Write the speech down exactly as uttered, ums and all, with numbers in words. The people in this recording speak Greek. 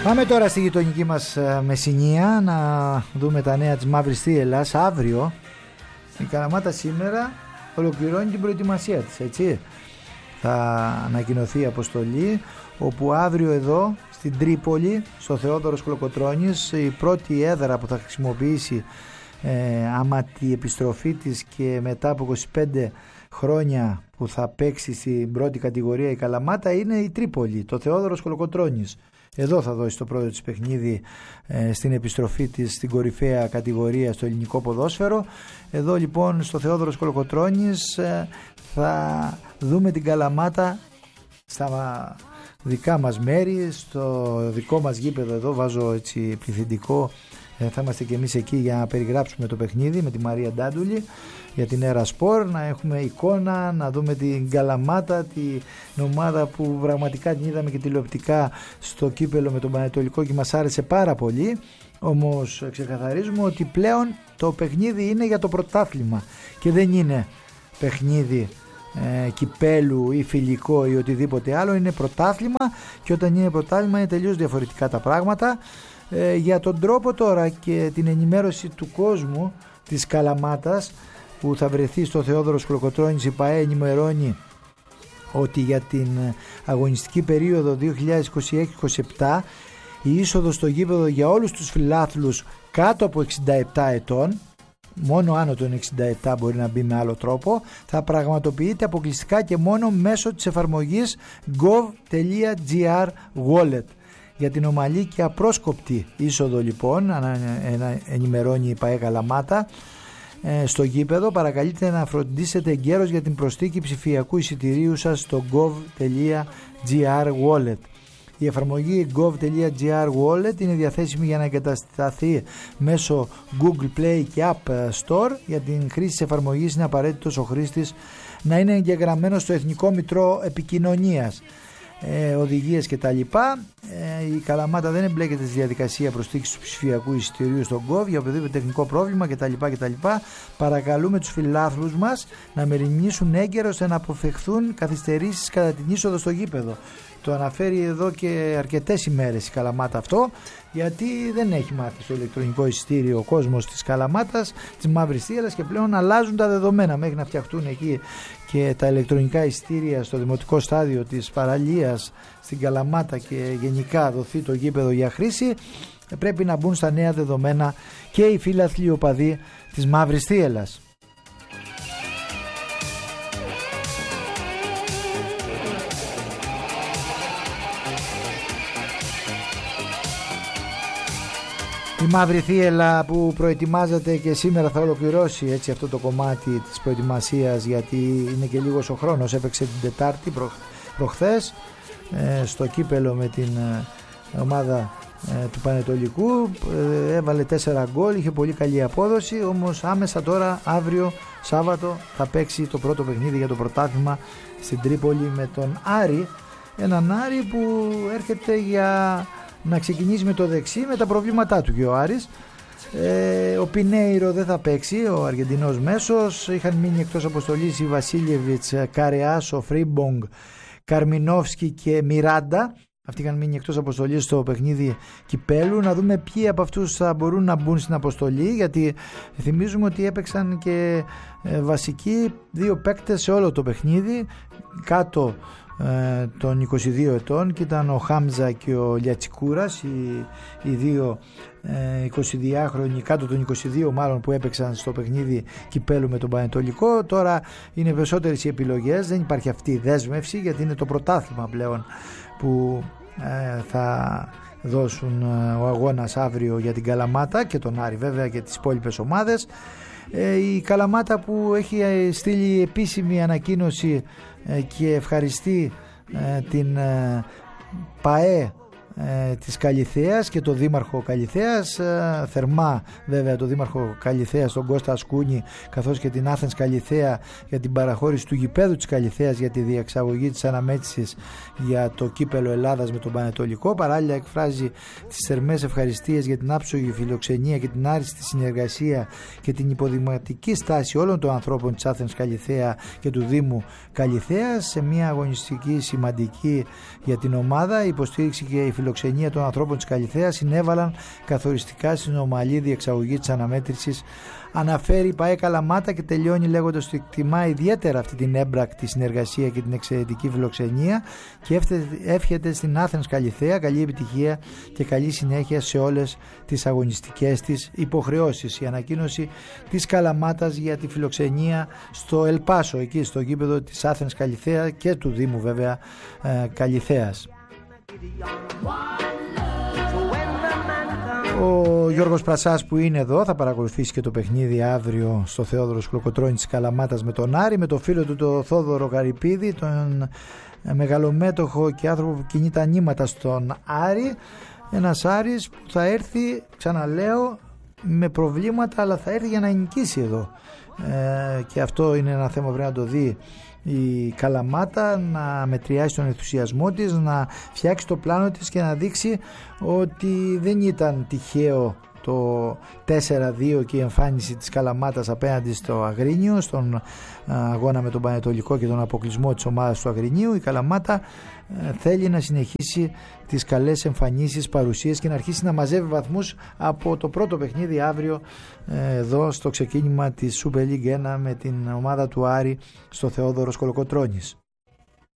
Πάμε τώρα στη γειτονική μας Μεσσηνία να δούμε τα νέα της Μαύρης Θύελλας. Αύριο η Καλαμάτα σήμερα ολοκληρώνει την προετοιμασία της, έτσι. Θα ανακοινωθεί η αποστολή, όπου αύριο εδώ στην Τρίπολη, στο Θεόδωρος Κολοκοτρώνης, η πρώτη έδρα που θα χρησιμοποιήσει ε, άμα τη επιστροφή της και μετά από είκοσι πέντε χρόνια που θα παίξει στην πρώτη κατηγορία η Καλαμάτα είναι η Τρίπολη, το Θεόδωρος Κολοκοτρώνης. Εδώ θα δώσει το πρώτο της παιχνίδι ε, στην επιστροφή της στην κορυφαία κατηγορία στο ελληνικό ποδόσφαιρο. Εδώ λοιπόν στο Θεόδωρος Κολοκοτρώνης ε, θα δούμε την Καλαμάτα στα δικά μας μέρη, στο δικό μας γήπεδο. Εδώ βάζω έτσι πληθυντικό, ε, θα είμαστε και εμείς εκεί για να περιγράψουμε το παιχνίδι με τη Μαρία Ντάντουλη για την Έρα Σπορ, να έχουμε εικόνα, να δούμε την Καλαμάτα, την ομάδα που πραγματικά την είδαμε και τηλεοπτικά στο κύπελο με τον Πανετολικό και μας άρεσε πάρα πολύ. Όμως ξεκαθαρίζουμε ότι πλέον το παιχνίδι είναι για το πρωτάθλημα και δεν είναι παιχνίδι ε, κυπέλου ή φιλικό ή οτιδήποτε άλλο, είναι πρωτάθλημα, και όταν είναι πρωτάθλημα είναι τελείως διαφορετικά τα πράγματα. Ε, για τον τρόπο τώρα και την ενημέρωση του κόσμου της Καλαμάτας που θα βρεθεί στο Θεόδωρος Κολοκοτρώνης, η ΠΑΕ ενημερώνει ότι για την αγωνιστική περίοδο δύο χιλιάδες είκοσι έξι είκοσι επτά η είσοδος στο γήπεδο για όλους τους φιλάθλους κάτω από εξήντα επτά ετών, μόνο άνω των εξήντα επτά μπορεί να μπει με άλλο τρόπο, θα πραγματοποιείται αποκλειστικά και μόνο μέσω της εφαρμογής gov.gr wallet. Για την ομαλή και απρόσκοπτη είσοδο λοιπόν, ενημερώνει η ΠΑΕ Καλαμάτα, στο γήπεδο παρακαλείτε να φροντίσετε εγκαίρως για την προσθήκη ψηφιακού εισιτηρίου σας στο gov.gr wallet. Η εφαρμογή gov.gr wallet είναι διαθέσιμη για να εγκατασταθεί μέσω Google Play και App Store. Για την χρήση της εφαρμογής είναι απαραίτητος ο χρήστης να είναι εγγεγραμμένος στο Εθνικό Μητρό Επικοινωνίας. Ε, οδηγίες και τα λοιπά. Ε, η Καλαμάτα δεν εμπλέκεται στη διαδικασία προσθήκης του ψηφιακού εισιτηρίου στον γκοβ για οποιοδήποτε τεχνικό πρόβλημα κτλ. κτλ. Παρακαλούμε τους φιλάθλους μας να μεριμνήσουν έγκαιρα ώστε να αποφευχθούν καθυστερήσεις κατά την είσοδο στο γήπεδο. Το αναφέρει εδώ και αρκετές ημέρες η Καλαμάτα αυτό, γιατί δεν έχει μάθει στο ηλεκτρονικό εισιτήριο ο κόσμος της Καλαμάτας, της Μαύρης Θύελλας, και πλέον αλλάζουν τα δεδομένα μέχρι να φτιαχτούν εκεί και τα ηλεκτρονικά εισιτήρια στο δημοτικό στάδιο της παραλίας στην Καλαμάτα και γενικά δοθεί το γήπεδο για χρήση. Πρέπει να μπουν στα νέα δεδομένα και οι φίλαθλοι οπαδοί της Μαύρης Θύελλας. Η Μαύρη Θύελλα που προετοιμάζεται και σήμερα θα ολοκληρώσει έτσι αυτό το κομμάτι της προετοιμασίας, γιατί είναι και λίγος ο χρόνος. Έπαιξε την Τετάρτη προ, προχθές ε, στο κύπελο με την ε, ομάδα ε, του Πανετολικού, ε, έβαλε τέσσερα γκολ, είχε πολύ καλή απόδοση. Όμως άμεσα τώρα αύριο Σάββατο θα παίξει το πρώτο παιχνίδι για το πρωτάθλημα στην Τρίπολη με τον Άρη, έναν Άρη που έρχεται για να ξεκινήσει με το δεξί με τα προβλήματά του και ο Άρης. Ε, ο Πινέιρο δεν θα παίξει, ο Αργεντινός μέσος. Είχαν μείνει εκτός αποστολής η Βασίλιεβιτς, Καρεάσο, Φρίμπονγκ, Καρμινόφσκι και Μιράντα. Αυτοί είχαν μείνει εκτός αποστολής στο παιχνίδι κυπέλου. Να δούμε ποιοι από αυτούς θα μπορούν να μπουν στην αποστολή, γιατί θυμίζουμε ότι έπαιξαν και ε, βασικοί δύο παίκτες σε όλο το παιχνίδι κάτω ε, των είκοσι δύο ετών, και ήταν ο Χάμζα και ο Λιατσικούρας, οι, οι δύο ε, εικοσιδυάχρονοι, κάτω των είκοσι δύο μάλλον, που έπαιξαν στο παιχνίδι κυπέλου με τον Πανετολικό. Τώρα είναι περισσότερες οι επιλογές, δεν υπάρχει αυτή η δέσμευση, γιατί είναι το πρωτάθλημα πλέον που ε, θα δώσουν ε, ο αγώνας αύριο για την Καλαμάτα και τον Άρη βέβαια και τις υπόλοιπες ομάδες. Ε, η Καλαμάτα που έχει στείλει επίσημη ανακοίνωση ε, και ευχαριστεί ε, την ε, ΠΑΕ ε, της Καλιθέας και το Δήμαρχο Καλιθέας, ε, θερμά βέβαια το Δήμαρχο Καλιθέας, τον Κώστα Ασκούνη, καθώς και την Άθενς Καλιθέα για την παραχώρηση του γηπέδου της Καλιθέας για τη διεξαγωγή της αναμέτρησης για το κύπελο Ελλάδας με τον Πανετολικό. Παράλληλα εκφράζει τις θερμές ευχαριστίες για την άψογη φιλοξενία και την άριστη συνεργασία και την υποδηματική στάση όλων των ανθρώπων της Άθενς Καλιθέα και του Δήμου Καλιθέας σε μια αγωνιστική σημαντική για την ομάδα. Υποστήριξη και η φιλοξενία φιλοξενία των ανθρώπων της Καλιθέας συνέβαλαν καθοριστικά στην ομαλή διεξαγωγή της αναμέτρησης, αναφέρει η ΠΑΕ Καλαμάτα και τελειώνει λέγοντας ότι εκτιμά ιδιαίτερα αυτή την έμπρακτη συνεργασία και την εξαιρετική φιλοξενία και εύχεται στην Άθενς Καλιθέα καλή επιτυχία και καλή συνέχεια σε όλες τις αγωνιστικές της υποχρεώσεις. Η ανακοίνωση της Καλαμάτας για τη φιλοξενία στο Ελπάσο, εκεί στο γήπεδο της Άθενς Καλιθέα και του Δήμου βέβαια ε, Καλιθέας. Ο Γιώργος Πρασάς που είναι εδώ θα παρακολουθήσει και το παιχνίδι αύριο στο Θεόδωρος Κολοκοτρώνης της Καλαμάτας με τον Άρη, με το φίλο του τον Θόδωρο Καρυπίδη, τον μεγαλομέτωχο και άνθρωπο που κινεί τα νήματα στον Άρη. Ένας Άρης που θα έρθει, ξαναλέω, με προβλήματα, αλλά θα έρθει για να νικήσει εδώ, ε, και αυτό είναι ένα θέμα που πρέπει να το δει η Καλαμάτα, να μετριάσει τον ενθουσιασμό της, να φτιάξει το πλάνο της και να δείξει ότι δεν ήταν τυχαίο το τέσσερα δύο και η εμφάνιση της Καλαμάτας απέναντι στο Αγρίνιο, στον αγώνα με τον Πανετολικό και τον αποκλεισμό της ομάδας του Αγρινίου. Η Καλαμάτα θέλει να συνεχίσει τις καλές εμφανίσεις, παρουσίες και να αρχίσει να μαζεύει βαθμούς από το πρώτο παιχνίδι αύριο εδώ στο ξεκίνημα της Super League ένα με την ομάδα του Άρη στο Θεόδωρος Κολοκοτρώνης.